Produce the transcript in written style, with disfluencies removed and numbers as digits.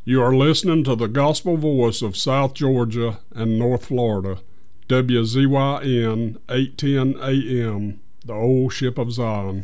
You are listening to the gospel voice of South Georgia and North Florida, WZYN 810 AM, the old ship of Zion.